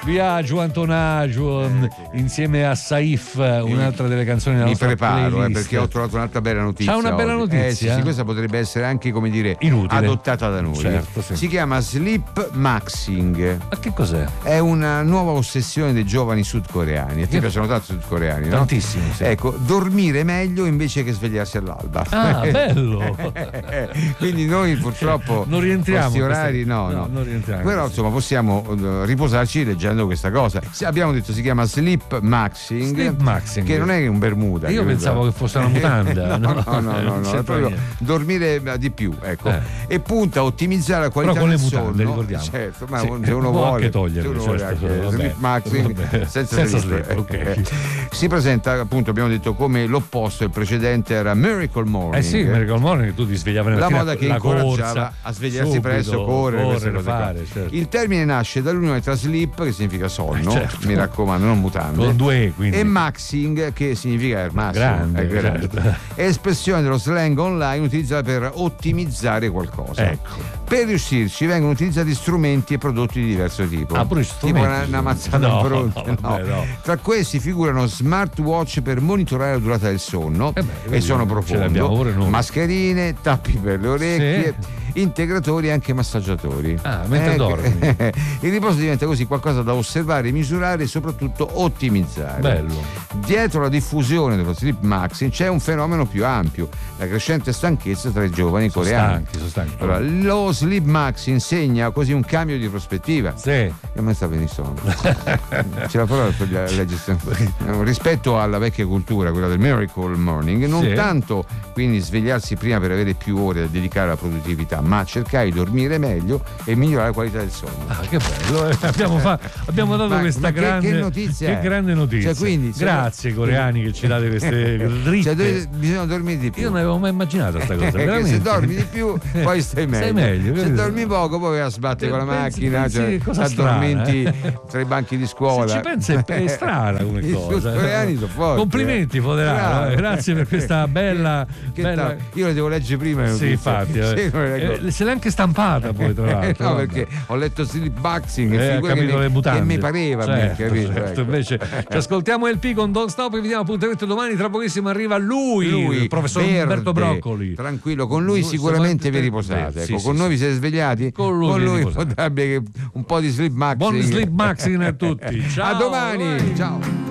Viaggio Antonaggio insieme a Saif, un'altra delle canzoni della nostra playlist. Perché ho trovato un'altra bella notizia. C'ha una bella notizia? Sì, questa potrebbe essere anche, come dire, inutile, adottata da noi. Certo, sì. Si chiama sleep maxing. Ma che cos'è? È una nuova ossessione dei giovani sudcoreani. A te piacciono tanto i sudcoreani, no? Tantissimo, sì. Ecco, dormire meglio invece che svegliarsi all'alba. Ah, bello. Quindi noi purtroppo non rientriamo questi orari no. Non rientriamo. Però insomma possiamo riposarci leggendo questa cosa. Abbiamo detto si chiama sleep maxing, che non è un bermuda. Io pensavo che fosse una mutanda. no, è proprio dormire di più, ecco. E punta a ottimizzare la qualità del sonno. Ricordiamo. Certo, ma sì, se uno vuole anche toglierli, sleep maxing senza sleep. Okay. Si presenta, appunto, abbiamo detto, come l'opposto. Il precedente era Miracle Morning. Sì, Miracle Morning, tu ti svegliavi la moda che incoraggiava corsa, a svegliarsi subito, presto, correre, fare, certo. Il termine nasce dall'unione tra sleep, che significa sonno, certo, mi raccomando, non mutande, con due, quindi, e maxing, che significa massimo, grande. Certo. È espressione dello slang online utilizzata per ottimizzare qualcosa. Ecco. Per riuscirci vengono utilizzati strumenti e prodotti di diverso tipo. Tipo una mazzata pronta. No. Tra questi figurano smartwatch per monitorare la durata del sonno e sono profondo, mascherine, tappi per le orecchie, integratori e anche massaggiatori. Mentre dormi. Il riposo diventa così qualcosa da osservare, misurare e soprattutto ottimizzare. Bello. Dietro la diffusione dello sleep maxing c'è un fenomeno più ampio: la crescente stanchezza tra i giovani coreani. Sono stanchi. Allora, lo sleep maxing segna così un cambio di prospettiva. Sì. E a me sta benissimo. C'è la parola per la gestione. Rispetto alla vecchia cultura, quella del Miracle Morning, non tanto quindi svegliarsi prima per avere più ore da dedicare alla produttività, ma cercare di dormire meglio e migliorare la qualità del sonno. Che bello, abbiamo dato questa grande notizia. Che grande notizia. Cioè, quindi, grazie coreani che ci date queste dritte. Cioè, bisogna dormire di più. Io non avevo mai immaginato questa cosa. Veramente. Se dormi di più poi stai meglio. Se dormi poco poi vai a sbattere con la macchina, addormenti tra i banchi di scuola. Se ci pensi è strana come cosa. I coreani sono forti. Complimenti Foderano, grazie per questa bella. Io le devo leggere prima. Sì, infatti. Se l'ha anche stampata poi, tra l'altro. No, perché ho letto sleep maxing e capito le mutande. Che mi pareva, capito? Certo. Invece ci ascoltiamo LP con Don't Stop e vi diamo appuntamento domani. Tra pochissimo arriva lui, il professor Umberto Broccoli. Tranquillo, con lui sicuramente vi riposate. Con noi vi siete svegliati? Con lui potrebbe che un po' di sleep maxing. Buon sleep maxing a tutti. Ciao. A domani. Ciao.